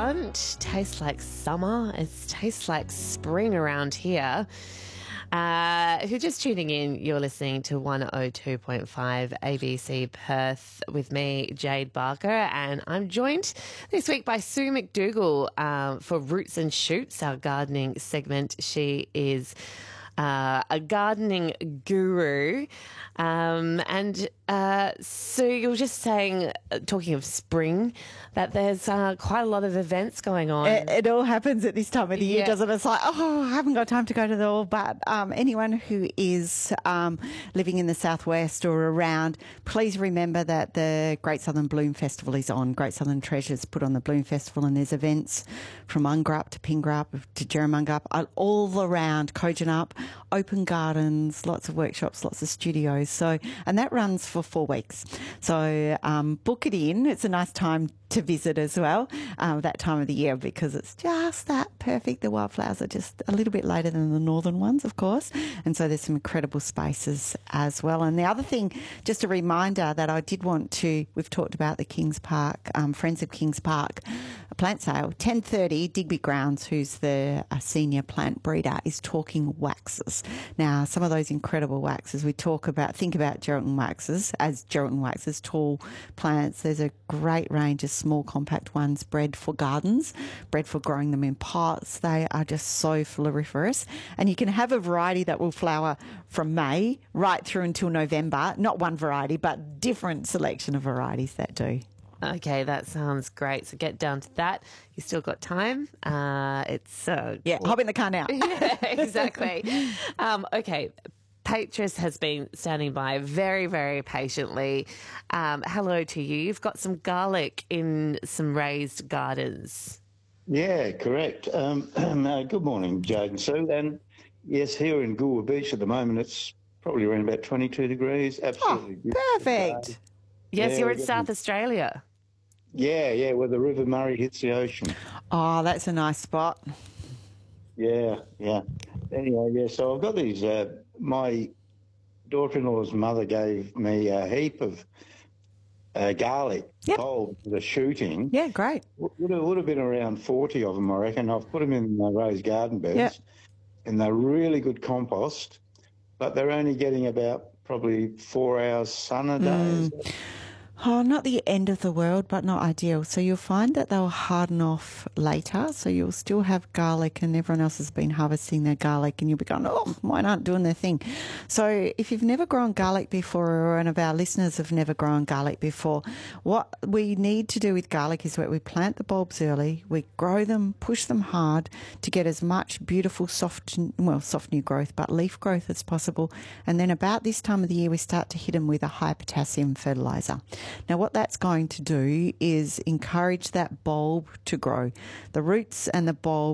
front. Tastes like summer. It tastes like spring around here. If you're just tuning in, you're listening to 102.5 ABC Perth with me, Jade Barker, and I'm joined this week by Sue McDougall for Roots and Shoots, our gardening segment. She is a gardening guru. Sue, you were just saying, talking of spring, that there's quite a lot of events going on. It all happens at this time of the year, doesn't it? It's like, I haven't got time to go to the all. But anyone who is living in the southwest or around, please remember that the Great Southern Bloom Festival is on. Great Southern Treasures put on the Bloom Festival, and there's events from Ungarup to Pingarup to Jerramungup, all around Kojonup, open gardens, lots of workshops, lots of studios. So, and that runs for 4 weeks. So book it in. It's a nice time to visit as well, that time of the year, because it's just that perfect. The wildflowers are just a little bit later than the northern ones, of course. And so there's some incredible spaces as well. And the other thing, just a reminder that I did want to, we've talked about the Kings Park, Friends of Kings Park plant sale, 10:30, Digby Grounds, who's the senior plant breeder, is talking waxes. Now, some of those incredible waxes, we talk about, think about Geraldton waxes as Geraldton waxes, tall plants. There's a great range of small compact ones bred for gardens, bred for growing them in pots. They are just so floriferous, and you can have a variety that will flower from May right through until November. Not one variety, but different selection of varieties that do. Okay, that sounds great. So get down to that. You still got time. Hop in the car now. Yeah, exactly. Okay. Patris has been standing by very, very patiently. Hello to you. You've got some garlic in some raised gardens. Yeah, correct. Good morning, Jade and Sue. And yes, here in Goolwa Beach at the moment, it's probably around about 22 degrees. Absolutely. Perfect. Yes, you're in South Australia. Yeah, where the River Murray hits the ocean. Oh, that's a nice spot. Yeah. Anyway, so I've got these. My daughter-in-law's mother gave me a heap of garlic bulbs for the shooting. Yeah, great. Would have been around 40 of them, I reckon. I've put them in raised garden beds, and they're really good compost, but they're only getting about probably 4 hours sun a day. Oh, not the end of the world, but not ideal. So you'll find that they'll harden off later. So you'll still have garlic, and everyone else has been harvesting their garlic, and you'll be going, oh, mine aren't doing their thing. So if you've never grown garlic before, or any of our listeners have never grown garlic before, what we need to do with garlic is that we plant the bulbs early, we grow them, push them hard to get as much beautiful soft new growth, but leaf growth as possible. And then about this time of the year, we start to hit them with a high potassium fertilizer. Now, what that's going to do is encourage that bulb to grow. The roots and the bulb